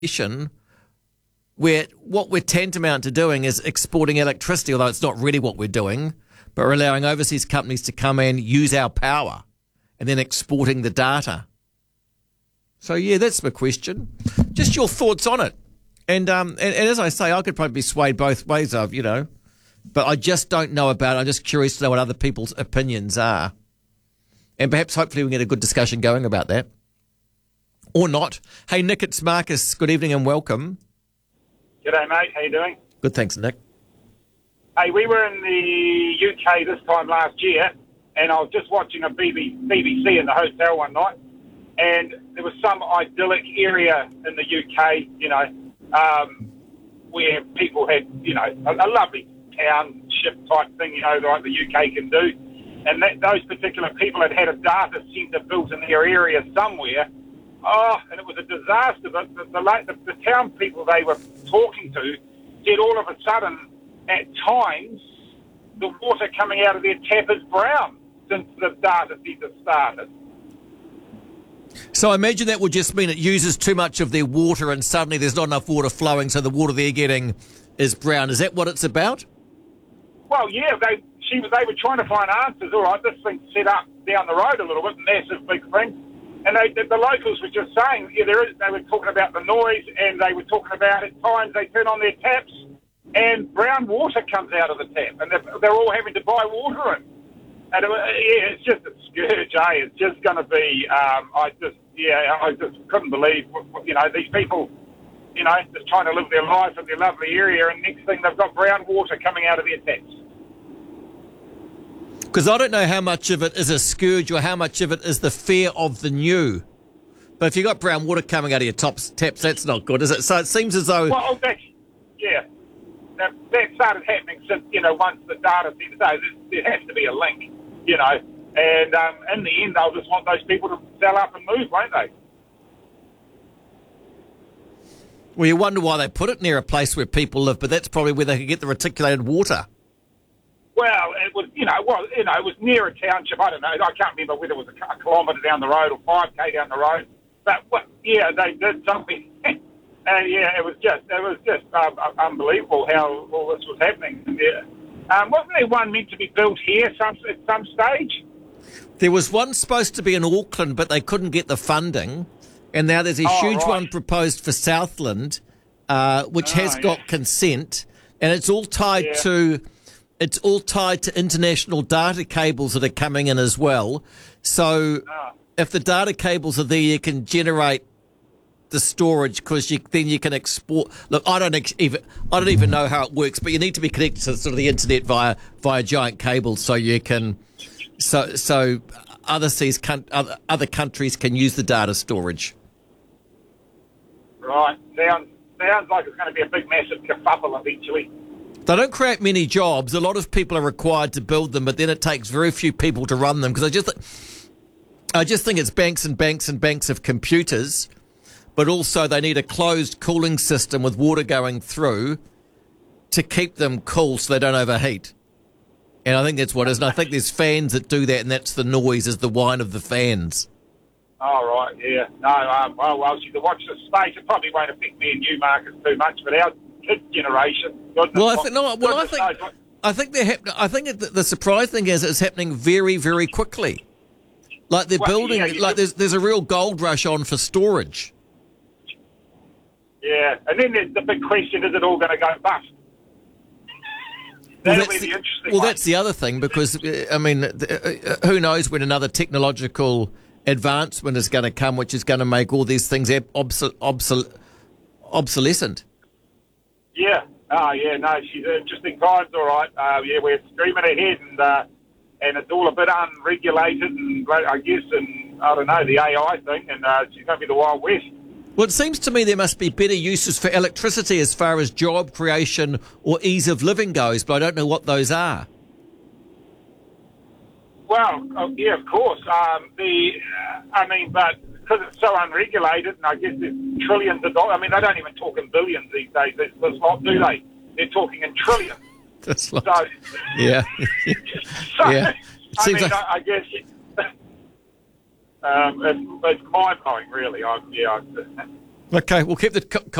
where what we're tantamount to doing is exporting electricity, although it's not really what we're doing, but we're allowing overseas companies to come in, use our power, and then exporting the data. So, yeah, that's my question. Just your thoughts on it. And as I say, I could probably be swayed both ways but I just don't know about it. I'm just curious to know what other people's opinions are. And perhaps, hopefully, we can get a good discussion going about that. Or not. Hey, Nick, it's Marcus. Good evening and welcome. G'day, mate. How you doing? Good, thanks, Nick. Hey, we were in the UK this time last year, and I was just watching a BBC in the hotel one night, and there was some idyllic area in the UK, where people had, a lovely township type thing, like the UK can do. And those particular people had a data centre built in their area somewhere. Oh, and it was a disaster. The town people they were talking to said all of a sudden, at times, the water coming out of their tap is brown since the data centre started. So I imagine that would just mean it uses too much of their water and suddenly there's not enough water flowing, so the water they're getting is brown. Is that what it's about? Well, yeah, they were trying to find answers. All right, this thing's set up down the road a little bit, massive big thing. And the locals were just saying, they were talking about the noise, and they were talking about at times they turn on their taps and brown water comes out of the tap, and they're all having to buy water in. And it's just a scourge, eh? It's just going to be, I just couldn't believe, these people, just trying to live their life in their lovely area, and next thing they've got brown water coming out of their taps. Because I don't know how much of it is a scourge or how much of it is the fear of the new. But if you've got brown water coming out of your taps, that's not good, is it? So it seems as though... Well, that started happening since, once the data centre, there has to be a link, and in the end, they'll just want those people to sell up and move, won't they? Well, you wonder why they put it near a place where people live, but that's probably where they could get the reticulated water. Well, it was, it was near a township. I don't know. I can't remember whether it was a kilometre down the road or 5K down the road. But they did something. And it was just unbelievable how all this was happening. Yeah. Wasn't there one meant to be built here at some stage? There was one supposed to be in Auckland, but they couldn't get the funding. And now there's a huge one proposed for Southland, which has got consent, and it's all tied to international data cables that are coming in as well. So if the data cables are there, you can generate the storage because then you can export. Look, I don't even know how it works, but you need to be connected to sort of the internet via giant cables, so you can so other countries can use the data storage. Right, sounds like it's going to be a big, massive kerfuffle eventually. They don't create many jobs. A lot of people are required to build them, but then it takes very few people to run them because I just think it's banks and banks and banks of computers. But also they need a closed cooling system with water going through to keep them cool so they don't overheat. And I think that's what it is. And I think there's fans that do that, and that's the noise, is the whine of the fans. Oh, right, yeah. No, well, you can watch the space. It probably won't affect me and you, Marcus, too much, but our kids' generation... I think the surprise thing is it's happening very, very quickly. Like they're building... there's a real gold rush on for storage. Yeah, and then there's the big question, is it all going to go bust? That'll be the interesting one. That's the other thing, because, who knows when another technological advancement is going to come, which is going to make all these things obsolescent. Yeah. Oh, yeah, no, she's interesting times, all right. We're screaming ahead, and it's all a bit unregulated, and I guess, and I don't know, the AI thing, and she's going to be the Wild West. Well, it seems to me there must be better uses for electricity as far as job creation or ease of living goes, but I don't know what those are. Well, yeah, of course. But because it's so unregulated, and I guess there's trillions of dollars. I mean, they don't even talk in billions these days, this lot, do they? They're talking in trillions. That's lot. So, yeah. Yeah. I guess... it's mind-blowing, really. Okay, we'll keep the